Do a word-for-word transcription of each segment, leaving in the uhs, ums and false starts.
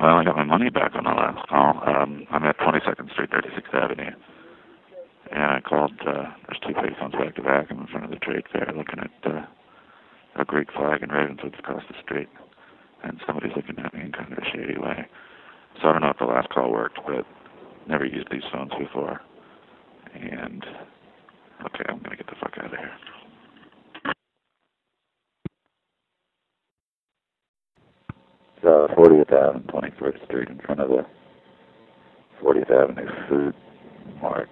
Well, I got my money back on the last call. Um, I'm at twenty-second Street, thirty-sixth Avenue. And I called, uh, there's two payphones back to back. I'm in front of the trade fair looking at uh, a Greek flag and Ravenswood's across the street. And somebody's looking at me in kind of a shady way. So I don't know if the last call worked, but never used these phones before. And, okay, I'm going to get the fuck out of here. So fortieth Avenue, twenty-first Street, in front of the fortieth Avenue Food Mart.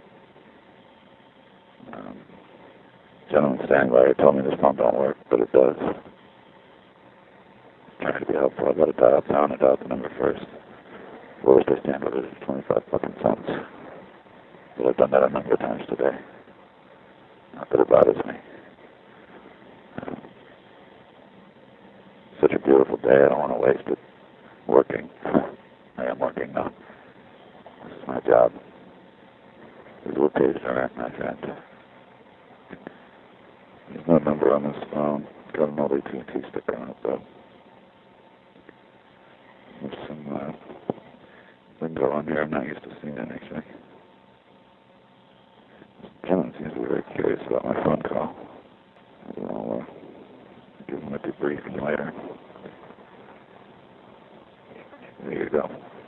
Um, gentleman standing by here told me this phone don't work, but it does. Trying to be helpful. I got to dial down and dial the number first. Lowest I stand with it is twenty-five fucking cents. But I've done that a number of times today. Not that it bothers me. Um, such a beautiful day. I don't want to waste it working. I am working now. This is my job. This is what pays the rent, my friend. There's no number on this phone. Got an old A T and T sticker on it, though. There's some uh, lingo on here I'm not used to seeing, actually. This gentleman seems to be very curious about my phone call. I'll uh, give him a debriefing later. There you go.